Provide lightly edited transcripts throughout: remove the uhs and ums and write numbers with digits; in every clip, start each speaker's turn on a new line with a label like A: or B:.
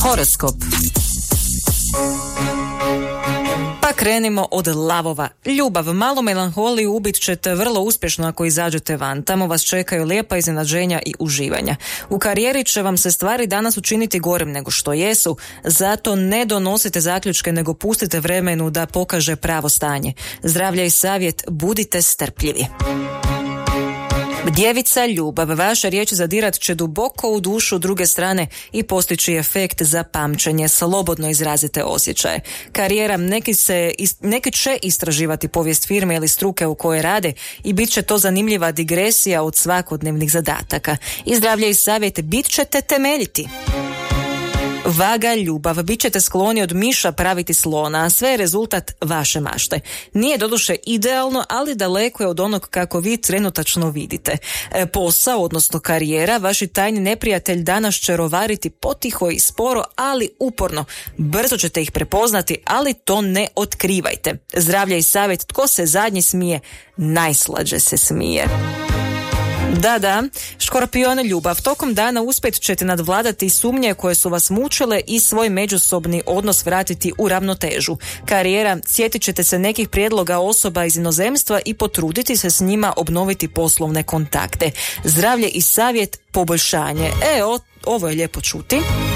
A: Horoskop. Pa krenimo od lavova. Ljubav, malo melanholiju ubit ćete vrlo uspješno ako izađete van. Tamo vas čekaju lijepa iznenađenja i uživanja. U karijeri će vam se stvari danas učiniti gorim nego što jesu, zato ne donosite zaključke nego pustite vremenu da pokaže pravo stanje. Zdravlje i savjet, budite strpljivi. Djevica, ljubav, vaše riječi zadirat će duboko u dušu druge strane i postići efekt za pamćenje. Slobodno izrazite osjećaje. Karijera, neki će istraživati povijest firme ili struke u kojoj rade i bit će to zanimljiva digresija od svakodnevnih zadataka. I zdravlje i savjet, bit ćete temeljiti. Vaga, ljubav, bit ćete skloni od miša praviti slona, a sve je rezultat vaše mašte. Nije doduše idealno, ali daleko je od onog kako vi trenutačno vidite. Posao, odnosno karijera, vaši tajni neprijatelj danas će rovariti potiho i sporo, ali uporno. Brzo ćete ih prepoznati, ali to ne otkrivajte. Zdravlje i savjet, tko se zadnji smije, najslađe se smije. Da, Škorpion, ljubav. Tokom dana uspjet ćete nadvladati sumnje koje su vas mučile i svoj međusobni odnos vratiti u ravnotežu. Karijera, sjetit ćete se nekih prijedloga osoba iz inozemstva i potruditi se s njima obnoviti poslovne kontakte. Zdravlje i savjet, poboljšanje. Ovo je lijepo čuti.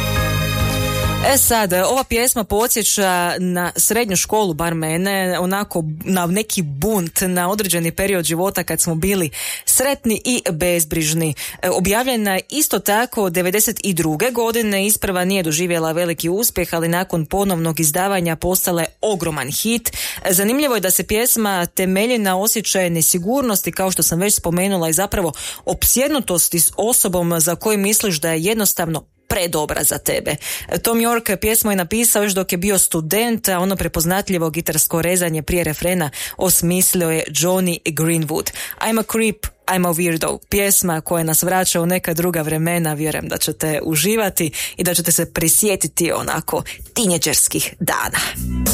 A: Sad, ova pjesma podsjeća na srednju školu, bar mene, onako na neki bunt, na određeni period života kad smo bili sretni i bezbrižni. Objavljena je isto tako 92. godine, isprva nije doživjela veliki uspjeh, ali nakon ponovnog izdavanja postala je ogroman hit. Zanimljivo je da se pjesma temelji na osjećaju nesigurnosti, kao što sam već spomenula, i zapravo opsjednutosti s osobom za koju misliš da je jednostavno predobra za tebe. Tom York pjesmu je napisao još dok je bio student, a ono prepoznatljivo gitarsko rezanje prije refrena osmislio je Johnny Greenwood. I'm a creep, I'm a weirdo. Pjesma koja nas vraća u neka druga vremena, vjerujem da ćete uživati i da ćete se prisjetiti onako tinjeđerskih dana.